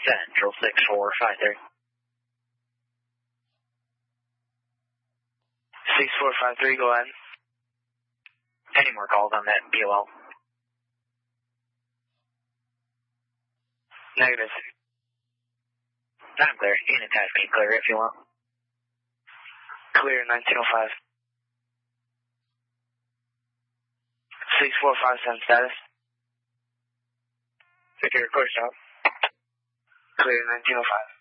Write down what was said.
Central 6453. 6453, go ahead. Any more calls on that BOL? Negative. I'm clear. Unit task can clear if you want. Clear, 1905. 6457 status. Secure course job. Clear, 1905.